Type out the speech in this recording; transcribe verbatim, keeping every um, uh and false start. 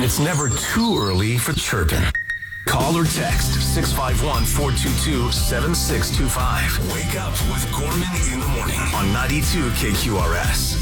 and it's never too early for chirping. Call or text six five one, four two two, seven six two five. Wake up with Gorman in the morning on ninety-two K Q R S.